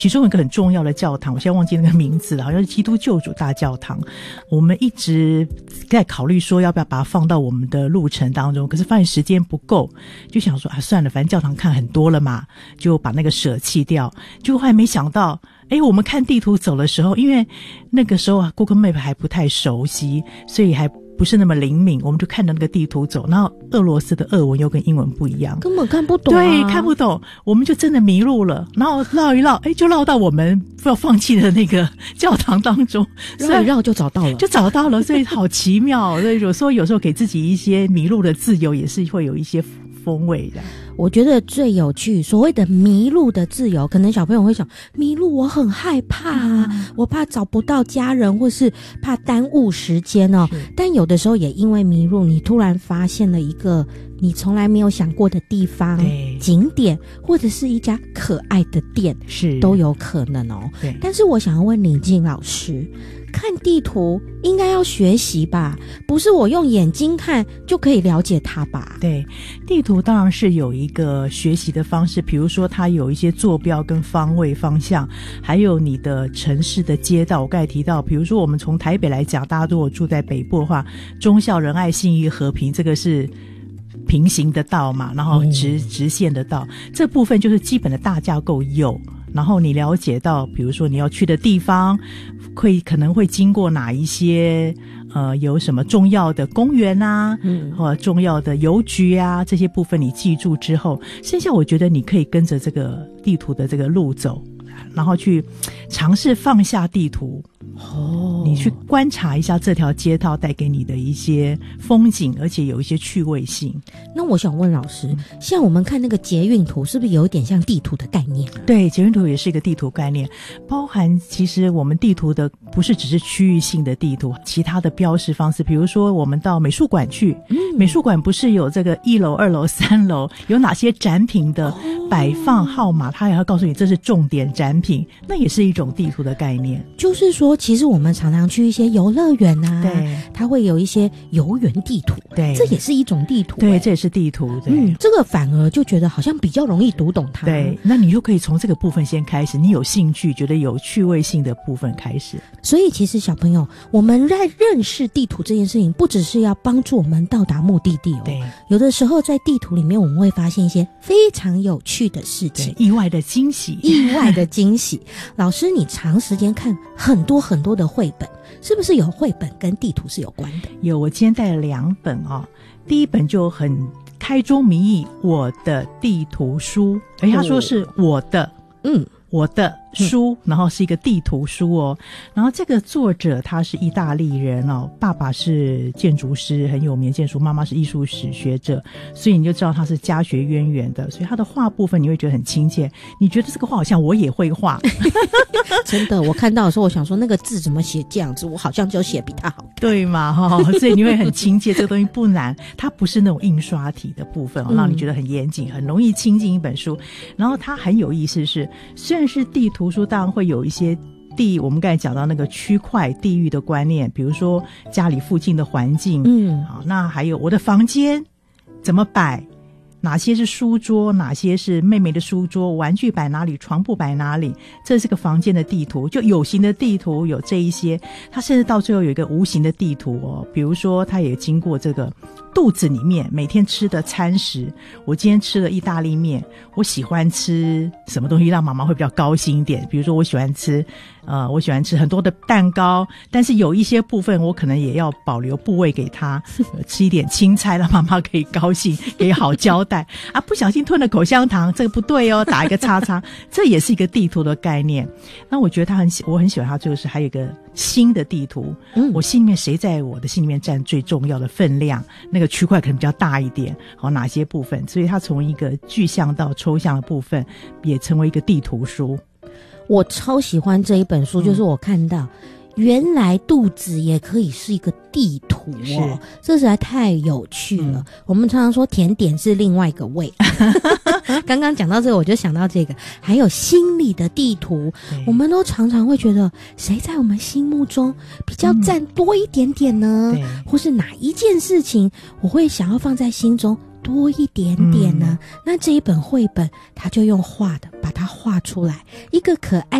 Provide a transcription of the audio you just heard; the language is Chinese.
其中有一个很重要的教堂，我现在忘记那个名字了，好像是基督救主大教堂。我们一直在考虑说要不要把它放到我们的路程当中，可是发现时间不够，就想说算了，反正教堂看很多了嘛，就把那个舍弃掉。结果后来没想到，我们看地图走的时候，因为那个时候Google Map 还不太熟悉，所以还不是那么灵敏，我们就看着那个地图走，然后俄罗斯的俄文又跟英文不一样， 根本看不懂对，看不懂，我们就真的迷路了，然后绕一绕，就绕到我们要放弃的那个教堂当中， 绕一绕就找到了， 所以好奇妙，所以有时候给自己一些迷路的自由，也是会有一些风味的。 我觉得最有趣，所谓的迷路的自由，可能小朋友会想，迷路我很害怕啊，我怕找不到家人，或是怕耽误时间哦。但有的时候也因为迷路，你突然发现了一个你从来没有想过的地方、景点，或者是一家可爱的店，都有可能哦。对。但是我想要问宁静老师，看地图应该要学习吧？不是我用眼睛看就可以了解它吧？ 对，地图当然是有一个学习的方式，比如说它有一些坐标跟方位方向，还有你的城市的街道。我刚才提到，比如说我们从台北来讲，大家如果住在北部的话，忠孝仁爱信义和平，这个是平行的道嘛，然后直线的道，这部分就是基本的大架构有。然后你了解到比如说你要去的地方可能会经过哪一些有什么重要的公园啊，或重要的邮局啊，这些部分你记住之后，剩下我觉得你可以跟着这个地图的这个路走，然后去尝试放下地图，你去观察一下这条街道带给你的一些风景，而且有一些趣味性。 那我想问老师，像我们看那个捷运图，是不是有一点像地图的概念？ 对，捷运图也是一个地图概念，包含其实我们地图的不是只是区域性的地图，其他的标识方式，比如说我们到美术馆去，美术馆不是有这个1楼、2楼、3楼有哪些展品的摆放号码，它也要告诉你这是重点展品，那也是一种地图的概念。 就是说其实我们常常去一些游乐园啊， 对， 它会有一些游园地图，对，这也是一种地图， 对，这也是地图，对， 这个反而就觉得好像比较容易读懂它。 对，那你就可以从这个部分先开始，你有兴趣觉得有趣味性的部分开始。 所以其实小朋友，我们在认识地图这件事情，不只是要帮助我们到达目的地哦，对，有的时候在地图里面我们会发现一些非常有趣的事情， 意外的惊喜， 老师你长时间看很多很多的绘本，是不是有绘本跟地图是有关的？ 有，我今天带了2本哦。第一本就很开宗明义，我的地图书，他说是我的书，然后是一个地图书哦。然后这个作者他是意大利人哦，爸爸是建筑师，很有名的建筑，妈妈是艺术史学者，所以你就知道他是家学渊源的，所以他的画部分你会觉得很亲切，你觉得这个画好像我也会画。 真的，我看到的时候我想说那个字怎么写这样子，我好像就写比他好看， 对嘛所以你会很亲切。这个东西不难，它不是那种印刷体的部分让你觉得很严谨，很容易亲近一本书。然后它很有意思是，虽然是地图书，当然会有一些我们刚才讲到那个区块地域的观念，比如说家里附近的环境，好，那还有我的房间怎么摆，哪些是书桌，哪些是妹妹的书桌，玩具摆哪里，床铺摆哪里，这是个房间的地图。就有形的地图有这一些，它甚至到最后有一个无形的地图哦，比如说它也经过这个肚子里面每天吃的餐食，我今天吃了意大利面，我喜欢吃什么东西让妈妈会比较高兴一点，比如说我喜欢吃很多的蛋糕，但是有一些部分我可能也要保留部位给她吃一点青菜让妈妈可以高兴，可以好交代啊，不小心吞了口香糖，这个不对哦，打一个叉叉。这也是一个地图的概念。那我觉得我很喜欢它，就是还有一个心的地图，我心里面谁在我的心里面占最重要的分量，那个区块可能比较大一点，好，哪些部分，所以它从一个具象到抽象的部分也成为一个地图书。 我超喜欢这一本书，就是我看到原来肚子也可以是一个地图哦，这实在太有趣了。我们常常说甜点是另外一个味刚刚讲到这个我就想到这个，还有心理的地图，我们都常常会觉得谁在我们心目中比较占多一点点呢，或是哪一件事情我会想要放在心中多一点点呢？那这一本绘本它就用画的把它画出来，一个可爱